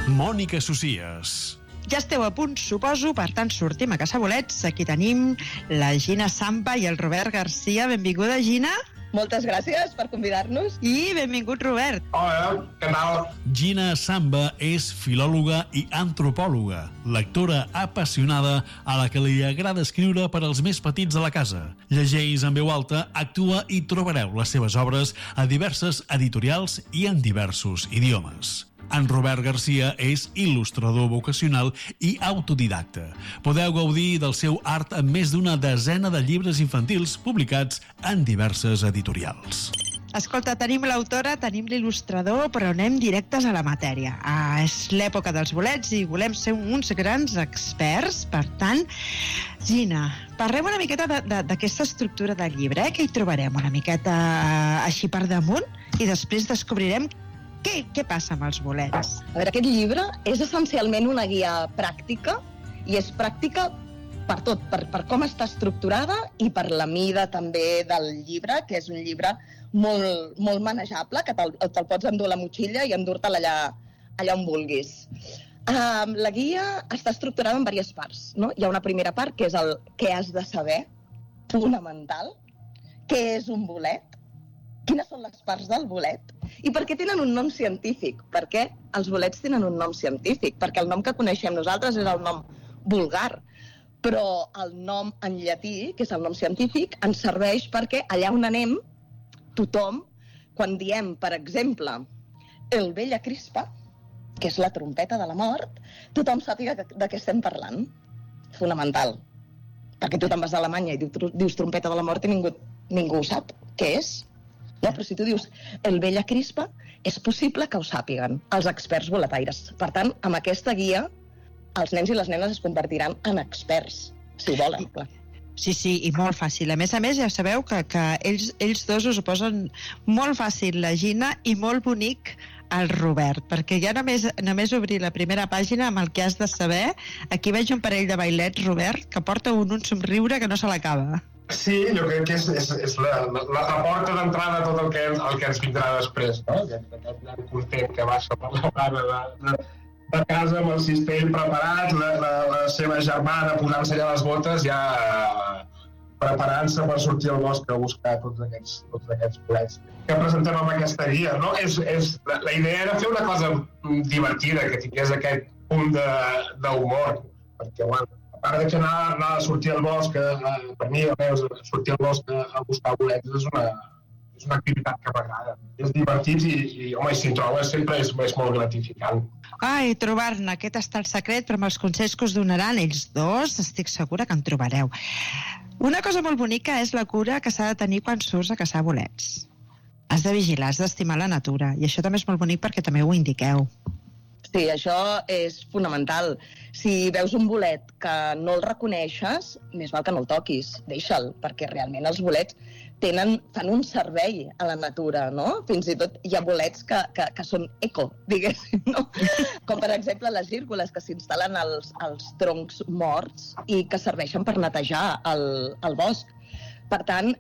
Mònica Socias. Ja esteu a punt, suposo, per tant sortim a caçar bolets. Aquí tenim la Gina Samba i el Robert Garcia. Benvinguda, Gina. Moltes gràcies per convidar-nos. I benvingut, Robert. Hola, què tal? Gina Samba és filòloga i antropòloga, lectora apassionada a la que li agrada escriure per als més petits de la casa. Llegeix en veu alta, actua i trobareu les seves obres a diverses editorials i en diversos idiomes. En Robert Garcia és il·lustrador vocacional i autodidacta. Podeu gaudir del seu art amb més d'una desena de llibres infantils publicats en diverses editorials. Escolta, tenim l'autora, tenim l'il·lustrador, però anem directes a la matèria. És l'època dels bolets i volem ser uns grans experts. Per tant, Gina, parlem una miqueta d'aquesta estructura del llibre, que hi trobarem una miqueta així per damunt i després descobrirem què passa amb els bolets. A veure, aquest llibre és essencialment una guia pràctica i és pràctica per tot, per com està estructurada i per la mida també del llibre, que és un llibre molt, molt manejable, que te'l pots endur a la motxilla i endur-te'l allà on vulguis. La guia està estructurada en diverses parts, no? Hi ha una primera part que és el què has de saber, fonamental, què és un bolet, quines són les parts del bolet i per què tenen un nom científic. Per què els bolets tenen un nom científic? Perquè el nom que coneixem nosaltres és el nom vulgar, però el nom en llatí, que és el nom científic, ens serveix perquè allà on anem, tothom, quan diem, per exemple, el vella crispa, que és la trompeta de la mort, tothom sàpiga de què estem parlant. Fonamental. Perquè tu te'n vas a Alemanya i dius trompeta de la mort i ningú sap què és. No, però si tu dius el vella crispa, és possible que ho sàpiguen els experts boletaires. Per tant, amb aquesta guia, els nens i les nenes es convertiran en experts, si ho volen, clar. Sí, i molt fàcil. A més, ja sabeu que ells dos us ho posen molt fàcil, la Gina, i molt bonic el Robert, perquè ja només obrir la primera pàgina amb el que has de saber. Aquí veig un parell de bailets, Robert, que porta un somriure que no se l'acaba. Sí, jo crec que és la porta d'entrada a tot el que ens vindrà després, no? Aquest nen content que baixa per la mare de casa amb el cistell preparat, la seva germana posant-se allà les botes, ja preparant-se per sortir al bosc a buscar tots aquests bolets que presentem amb aquesta guia, no? La idea era fer una cosa divertida, que tingués aquest punt d'humor, perquè, bueno, a part de que anar a sortir al bosc, per mi, sortir al bosc a buscar bolets és una activitat que m'agrada. És divertit i home, si en trobes sempre és molt gratificant. I trobar-ne, aquest està el secret, però amb els consells que us donaran ells dos, estic segura que en trobareu. Una cosa molt bonica és la cura que s'ha de tenir quan surts a caçar bolets. Has de vigilar, has d'estimar la natura, i això també és molt bonic perquè també ho indiqueu. Sí, això és fonamental. Si veus un bolet que no el reconeixes, més val que no el toquis, deixa'l, perquè realment els bolets fan un servei a la natura, no? Fins i tot hi ha bolets que són eco, diguéssim, no? Com per exemple les gírgoles que s'instal·len als troncs morts i que serveixen per netejar el bosc. Per tant,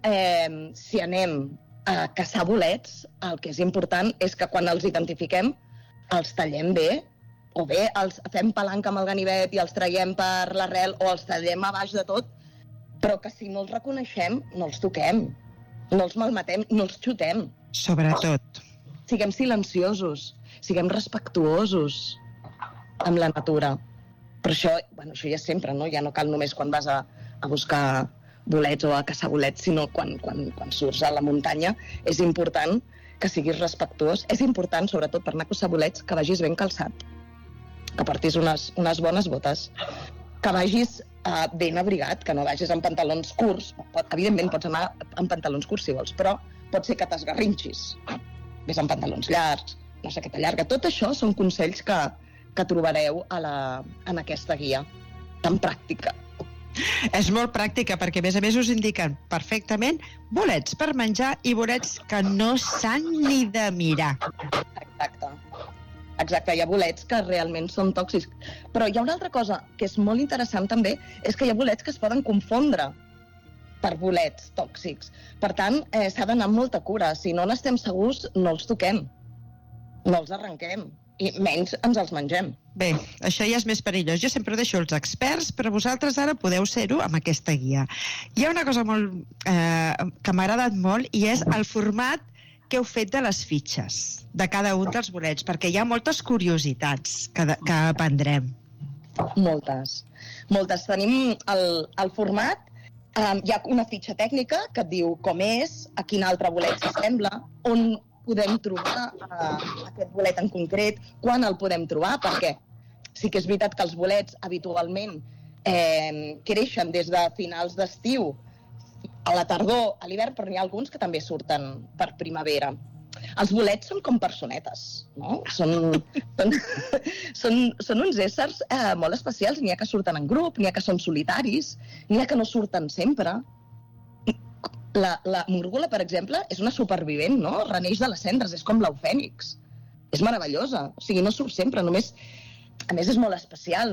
si anem a caçar bolets, el que és important és que quan els identifiquem els tallem bé, o bé els fem palanca amb el ganivet i els traiem per l'arrel o els tallem a baix de tot, però que si no els reconeixem, no els toquem, no els malmetem, no els xutem. Sobretot. Siguem silenciosos, siguem respectuosos amb la natura. Però això ja sempre, no? Ja no cal només quan vas a buscar bolets o a caçar bolets, sinó quan surts a la muntanya. És important que siguis respectuós. És important, sobretot per anar a caçar bolets, que vagis ben calçat, que portis unes bones botes, que vagis ben abrigat, que no vagis amb pantalons curts. Evidentment pots anar amb pantalons curts si vols, però pot ser que t'esgarrinxis. Ves amb pantalons llargs, no sé què t'allarga. Tot això són consells que trobareu en aquesta guia tan pràctica. És molt pràctica perquè, a més us indiquen perfectament bolets per menjar i bolets que no s'han ni de mirar. Exacte, hi ha bolets que realment són tòxics. Però hi ha una altra cosa que és molt interessant també, és que hi ha bolets que es poden confondre per bolets tòxics. Per tant, s'ha d'anar amb molta cura. Si no n'estem segurs, no els toquem, no els arrenquem. i menys ens els mengem. Bé, això ja és més perillós. Jo sempre ho deixo als experts, però vosaltres ara podeu ser-ho amb aquesta guia. Hi ha una cosa que m'ha agradat molt i és el format que heu fet de les fitxes de cada un dels bolets, perquè hi ha moltes curiositats que aprendrem. Moltes. Tenim el format, hi ha una fitxa tècnica que et diu com és, a quin altre bolet s'assembla, on podem trobar aquest bolet en concret, quan el podem trobar, perquè sí que és veritat que els bolets habitualment creixen des de finals d'estiu a la tardor, a l'hivern, però n'hi ha alguns que també surten per primavera. Els bolets són com personetes, no? Són uns éssers molt especials. N'hi ha que surten en grup, n'hi ha que són solitaris, n'hi ha que no surten sempre. La múrgola, per exemple, és una supervivent, no? Reneix de les cendres, és com l'eufènix. És meravellosa. O sigui, no surt sempre, només... A més, és molt especial.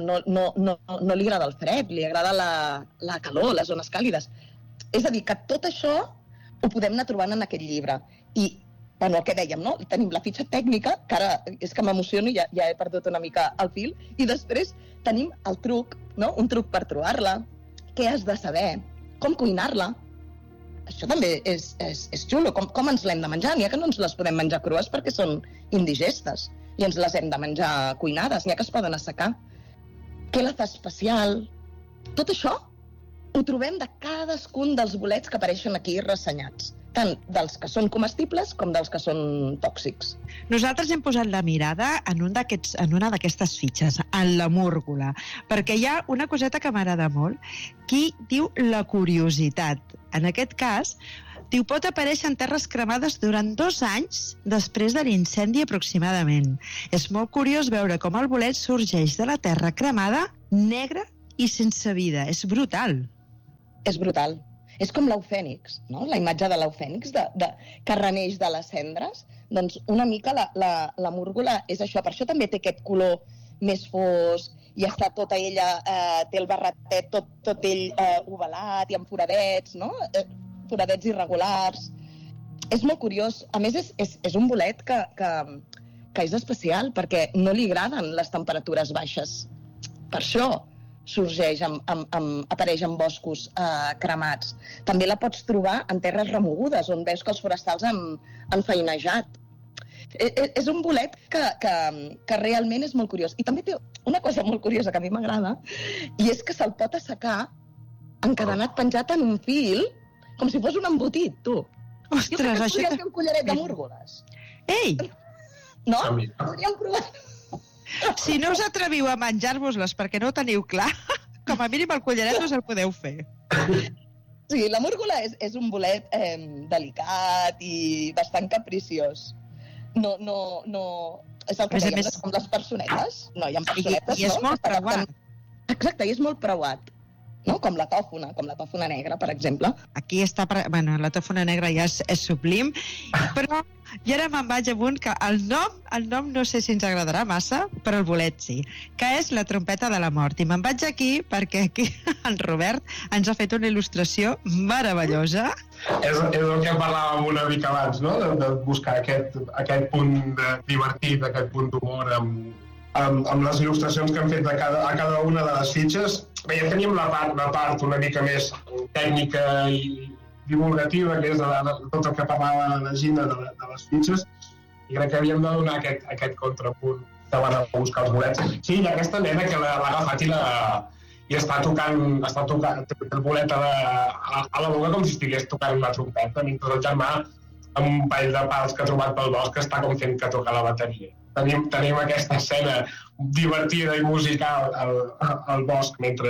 No li agrada el fred, li agrada la calor, les zones càlides. És a dir, que tot això ho podem anar trobant en aquest llibre. I, bueno, el que dèiem, no? Tenim la fitxa tècnica, que ara és que m'emociono i ja he perdut una mica el fil, i després tenim el truc, no? Un truc per trobar-la, què has de saber, com cuinar-la. Això també és xulo, com ens l'hem de menjar. N'hi ha que no ens les podem menjar crues perquè són indigestes i ens les hem de menjar cuinades, n'hi ha que es poden assecar. Què la fa especial? Tot això ho trobem de cadascun dels bolets que apareixen aquí ressenyats, tant dels que són comestibles com dels que són tòxics. Nosaltres hem posat la mirada en una d'aquestes fitxes, en la múrgola, perquè hi ha una coseta que m'agrada molt, que diu la curiositat. En aquest cas, diu, pot aparèixer en terres cremades durant 2 anys després de l'incendi aproximadament. És molt curiós veure com el bolet sorgeix de la terra cremada, negre i sense vida. És brutal. És brutal. És com l'eufènix, no? La imatge de l'eufènix, que reneix de les cendres. Doncs una mica la múrgola és això. Per això també té aquest color més fosc i està tota ella, té el barretet tot ell ovalat i amb foradets, no? Foradets irregulars. És molt curiós. A més, és un bolet que és especial perquè no li agraden les temperatures baixes. Per això sorgeix, apareix en boscos cremats. També la pots trobar en terres remogudes, on veus que els forestals han feinejat. És un bolet que realment és molt curiós. I també té una cosa molt curiosa que a mi m'agrada, i és que se'l pot assecar encadenat penjat en un fil, com si fos un embotit, tu. Ostres, jo crec que podríem fer un collaret de múrgoles. Ei! No? Podríem provar. Si no us atreviu a menjar-vos-les perquè no ho teniu clar, com a mínim el collaret us el podeu fer. Sí, la múrgola és un bolet delicat i bastant capriciós. No, és el que dèiem, com les personetes. No, hi ha personetes, I és molt preuat. Exacte, i és molt preuat. No? Com la tòfona negra, per exemple. Aquí està... Bueno, la tòfona negra ja és sublim, però jo ara me'n vaig amunt que el nom no sé si ens agradarà massa, però el bolet sí, que és la trompeta de la mort. I me'n vaig aquí perquè aquí en Robert ens ha fet una il·lustració meravellosa. És el que parlàvem una mica abans, no? De buscar aquest punt divertit, aquest punt d'humor amb les il·lustracions que hem fet a cada una de les fitxes. Bé, ja teníem la part una mica més tècnica i divulgativa, que és tot el que parlava la Gina de les fitxes, i crec que havíem de donar aquest contrapunt que van a buscar els bolets. Sí, hi ha aquesta nena que l'ha agafat i està tocant el bolet a la boca com si estigués tocant una trompeta, mentre el germà, amb un parell de pals que ha trobat pel bosc, està com fent que toca la bateria. Tenim aquesta escena divertida i musical al bosc mentre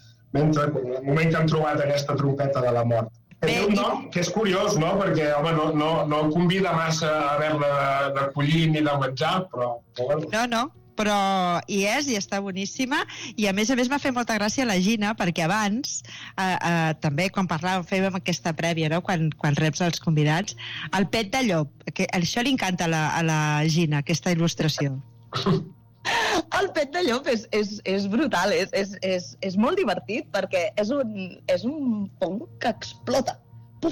el moment que han trobat aquesta trompeta de la mort. Té un nom que és curiós, no? Perquè, home, no convida massa a haver-la de collir ni de menjar, però... No, però hi és i està boníssima, i a més m'ha fet molta gràcia la Gina, perquè abans, també quan parlàvem, fèiem aquesta prèvia, no? quan reps els convidats, el pet de llop, que això li encanta a la Gina, aquesta il·lustració. El pet de llop és brutal, és molt divertit, perquè és un pong que explota. Puf!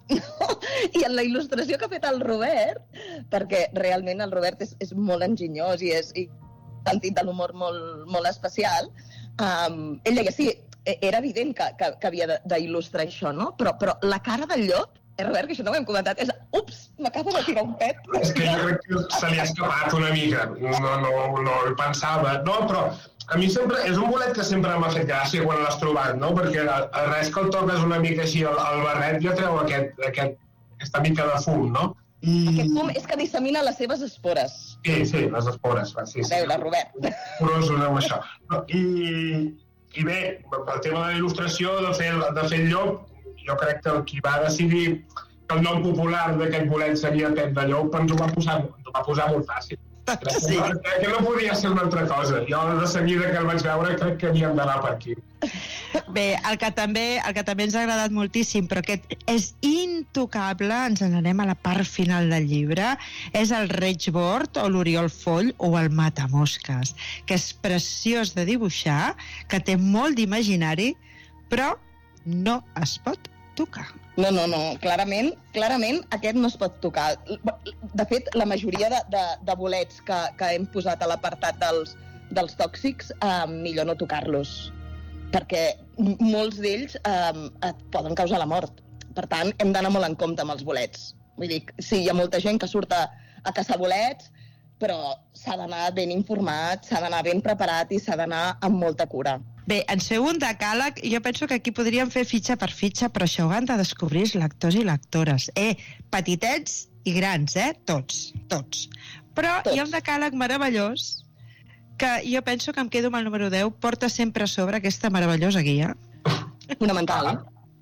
I en la il·lustració que ha fet el Robert, perquè realment el Robert és molt enginyós i sentit de l'humor molt especial, ell deia, sí, era evident que havia d'il·lustrar això, no? Però la cara del llop, Robert, que això no ho hem comentat, és ups, m'acabo de tirar un pet. És que jo crec que se li ha escapat una mica, no hi pensava. No, però a mi sempre, és un bolet que sempre m'ha fet gràcia quan l'has trobat, no? Perquè res que el toques una mica així al barret ja treu aquesta mica de fum, no? Aquest fum és que dissemina les seves espores. Sí, les espores. Sí. A veure, Robert. Curosos amb això. I bé, el tema de la il·lustració, de fer el llop, jo crec que qui va decidir que el nom popular d'aquest bolet seria Pet de Llop ens ho va posar molt fàcil. Sí. Crec que no podia ser una altra cosa. Jo de seguida que el vaig veure crec que havíem d'anar per aquí. Bé, el que també ens ha agradat moltíssim, però aquest és intocable, ens n'anem a la part final del llibre, és el Rageboard o l'Oriol Foll o el Matamosques, que és preciós de dibuixar, que té molt d'imaginari, però no es pot tocar. No, clarament aquest no es pot tocar. De fet, la majoria de bolets que hem posat a l'apartat dels tòxics, millor no tocar-los, perquè molts d'ells et poden causar la mort. Per tant, hem d'anar molt en compte amb els bolets. Vull dir, sí, hi ha molta gent que surt a caçar bolets, però s'ha d'anar ben informat, s'ha d'anar ben preparat i s'ha d'anar amb molta cura. Bé, ens feu un decàleg, jo penso que aquí podríem fer fitxa per fitxa, però això ho han de descobrir els lectors i lectores. Petitets i grans, tots. Però hi ha un decàleg meravellós que jo penso que em quedo amb el número 10, porta sempre a sobre aquesta meravellosa guia. Fonamental.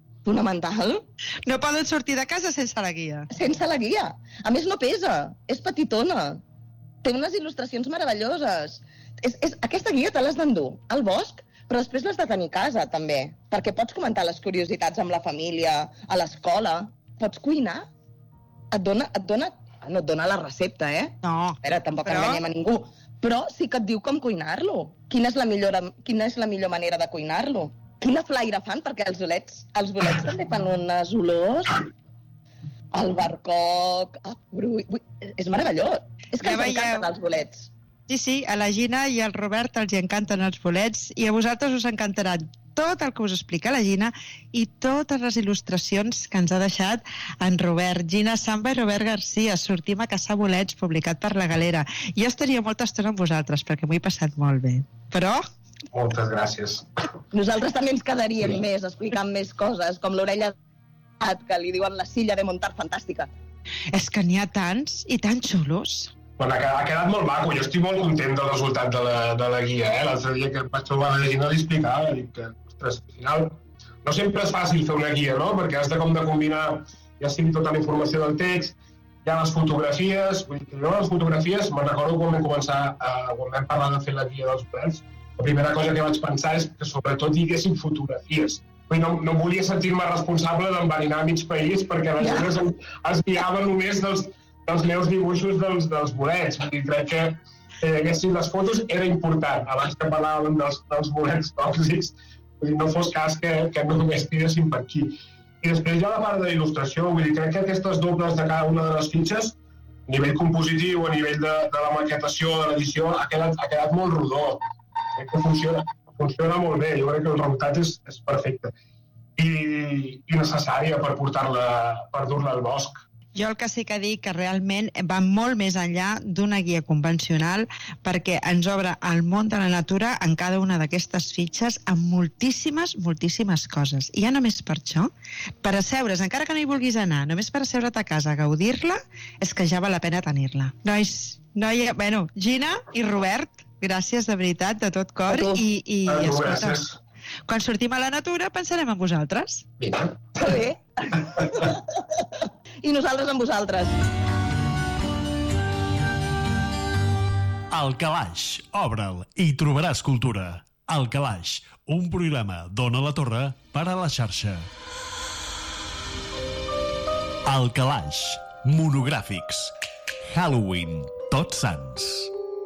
No poden sortir de casa sense la guia. Sense la guia. A més, no pesa, és petitona. Té unes il·lustracions meravelloses. Aquesta guia te l'has d'endur al bosc, però després l'has de tenir a casa, també, perquè pots comentar les curiositats amb la família, a l'escola, pots cuinar, no et dona la recepta, No. A veure, tampoc enganyem a ningú, però sí que et diu com cuinar-lo. Quina és la millor manera de cuinar-lo? Quina flaire fan, perquè els bolets també fan unes olors, el barcoc, el brull... És meravellós. És que ens encanten els bolets. Sí, a la Gina i al Robert els encanten els bolets i a vosaltres us encantaran tot el que us explica la Gina i totes les il·lustracions que ens ha deixat en Robert. Gina Samba i Robert Garcia, Sortim a caçar bolets, publicat per La Galera. Jo estaria molta estona amb vosaltres perquè m'ho he passat molt bé. Però... Moltes gràcies. Nosaltres també ens quedaríem més, explicant més coses, com l'orella que li diuen la silla de muntar fantàstica. És que n'hi ha tants i tan xulos. Bueno, ha quedat molt maco. Jo estic molt content del resultat de la guia. L'altre dia que vaig trobar la Gina li explicava, dic que, ostres, al final no sempre és fàcil fer una guia, no? Perquè has de combinar, ja sigui tota la informació del text, hi ha les fotografies. Vull dir que jo les fotografies, me'n recordo quan vam començar, quan vam parlar de fer la guia dels bolets, la primera cosa que vaig pensar és que sobretot hi haguessin fotografies. No volia sentir-me responsable d'enverinar mig país perquè les gent es guiava només dels meus dibuixos dels bolets. Crec que les fotos era important, abans que parlàvem dels bolets tòxics, no fos cas que només tiressin per aquí. I després hi ha la part de la il·lustració, crec que aquestes dobles de cada una de les fitxes, a nivell compositiu, a nivell de la maquetació, de l'edició, ha quedat molt rodó. Crec que funciona molt bé, jo crec que el resultat és perfecte. I necessària per dur-la al bosc. Jo el que sí que dic que realment va molt més enllà d'una guia convencional perquè ens obre el món de la natura en cada una d'aquestes fitxes amb moltíssimes coses. I ja només per això, per asseure's, encara que no hi vulguis anar, només per asseure't a casa a gaudir-la, és que ja val la pena tenir-la. Bueno, Gina i Robert, gràcies de veritat, de tot cor. I escolta, quan sortim a la natura pensarem en vosaltres. Mira. Bé. I nosaltres amb vosaltres. El Calaix, obre'l i trobaràs cultura. El Calaix, un programa d'Ona la Torre per a la xarxa. El Calaix, monogràfics. Halloween, Tots Sants.